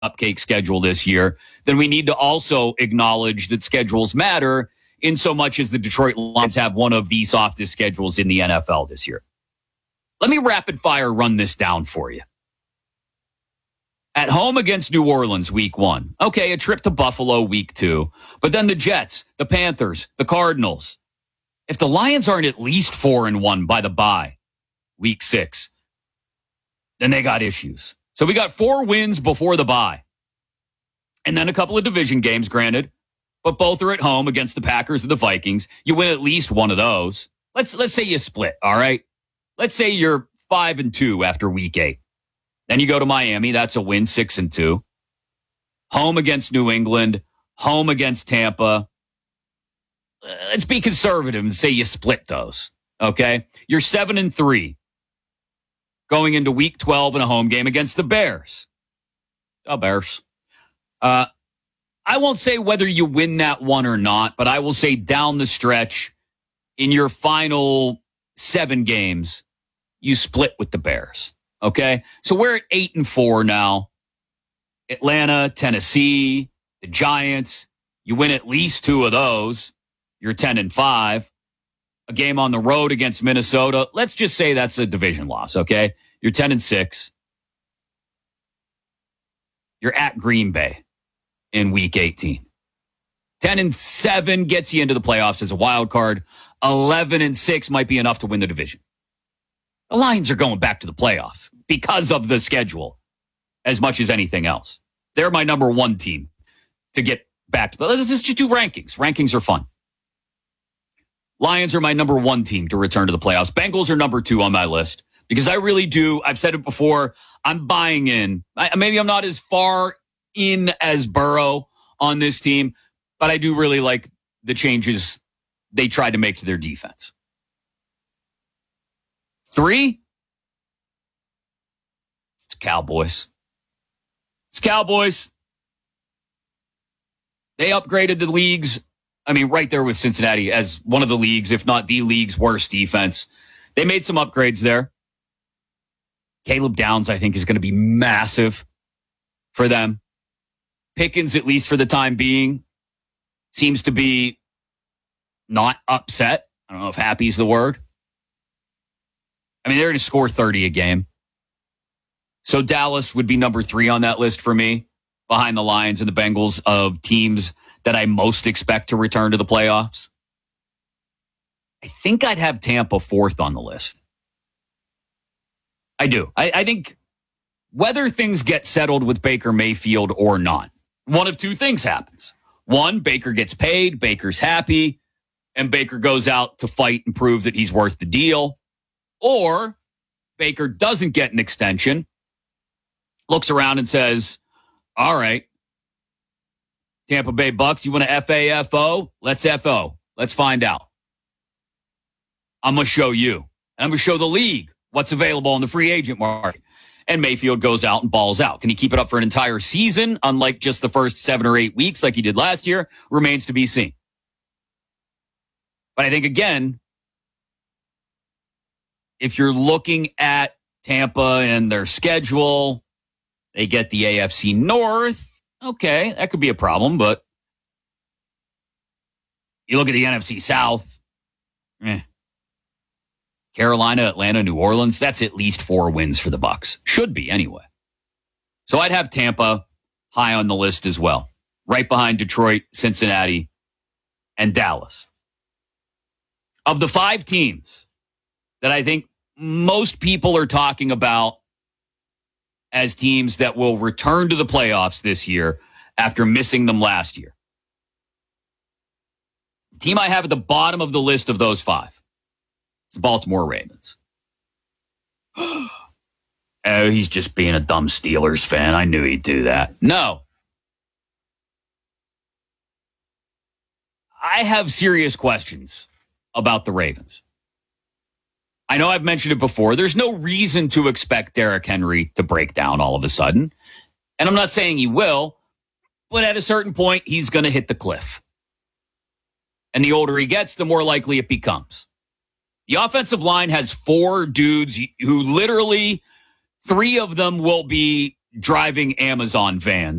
cupcake schedule this year, then we need to also acknowledge that schedules matter in so much as the Detroit Lions have one of the softest schedules in the NFL this year. Let me rapid fire run this down for you. At home against New Orleans, week 1. Okay, a trip to Buffalo, week 2. But then the Jets, the Panthers, the Cardinals. If the Lions aren't at least 4-1 by the bye, week 6, then they got issues. So we got 4 wins before the bye. And then a couple of division games, granted. But both are at home against the Packers and the Vikings. You win at least one of those. Let's say you split, all right? Let's say you're 5-2 after week 8. Then you go to Miami. That's a win, 6-2. Home against New England. Home against Tampa. Let's be conservative and say you split those, okay? You're 7-3 going into week 12 in a home game against the Bears. Oh, Bears. I won't say whether you win that one or not, but I will say down the stretch in your final 7 games, you split with the Bears. Okay? So we're at 8-4 now. Atlanta, Tennessee, the Giants. You win at least 2 of those. You're 10-5. A game on the road against Minnesota. Let's just say that's a division loss, okay? You're 10-6. You're at Green Bay in week 18. 10-7 gets you into the playoffs as a wild card. 11-6 might be enough to win the division. The Lions are going back to the playoffs because of the schedule as much as anything else. They're my number 1 team to get back to the... Let's just do rankings. Rankings are fun. Lions are my number 1 team to return to the playoffs. Bengals are number 2 on my list because I really do. I've said it before. I'm buying in. Maybe I'm not as far in as Burrow on this team, but I do really like the changes they tried to make to their defense. 3, it's Cowboys. It's Cowboys. They upgraded the league's, right there with Cincinnati as one of the leagues, if not the league's worst defense. They made some upgrades there. Caleb Downs, I think, is going to be massive for them. Pickens, at least for the time being, seems to be not upset. I don't know if happy is the word. They're going to score 30 a game. So Dallas would be number 3 on that list for me, behind the Lions and the Bengals of teams that I most expect to return to the playoffs. I think I'd have Tampa 4th on the list. I do. I think whether things get settled with Baker Mayfield or not, one of 2 things happens. 1, Baker gets paid, Baker's happy, and Baker goes out to fight and prove that he's worth the deal. Or Baker doesn't get an extension, looks around and says, all right, Tampa Bay Bucks, you want to FAFO? Let's FO. Let's find out. I'm going to show you. I'm going to show the league what's available on the free agent market. And Mayfield goes out and balls out. Can he keep it up for an entire season, unlike just the first 7 or 8 weeks like he did last year? Remains to be seen. But I think, again, if you're looking at Tampa and their schedule, they get the AFC North. Okay, that could be a problem, but you look at the NFC South, Carolina, Atlanta, New Orleans, that's at least 4 wins for the Bucs. Should be, anyway. So I'd have Tampa high on the list as well, right behind Detroit, Cincinnati, and Dallas. Of the 5 teams that I think most people are talking about as teams that will return to the playoffs this year after missing them last year, the team I have at the bottom of the list of those 5 is the Baltimore Ravens. Oh, he's just being a dumb Steelers fan. I knew he'd do that. No. I have serious questions about the Ravens. I know I've mentioned it before. There's no reason to expect Derrick Henry to break down all of a sudden. And I'm not saying he will, but at a certain point, he's going to hit the cliff. And the older he gets, the more likely it becomes. The offensive line has 4 dudes who literally 3 of them will be driving Amazon vans.